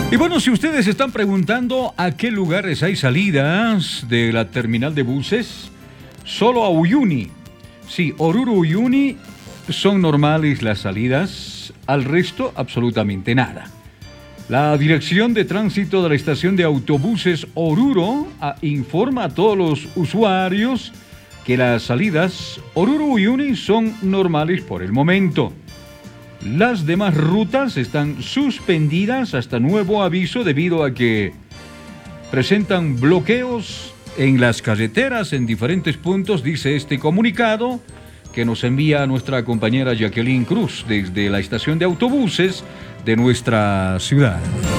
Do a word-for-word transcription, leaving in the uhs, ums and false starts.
Y bueno, si ustedes están preguntando a qué lugares hay salidas de la terminal de buses, solo a Uyuni. Sí, Oruro, Uyuni son normales las salidas, al resto absolutamente nada. La Dirección de Tránsito de la Estación de Autobuses Oruro a, informa a todos los usuarios que las salidas Oruro-Uyuni son normales por el momento. Las demás rutas están suspendidas hasta nuevo aviso debido a que presentan bloqueos en las carreteras en diferentes puntos, dice este comunicado que nos envía nuestra compañera Jacqueline Cruz desde la estación de autobuses de nuestra ciudad.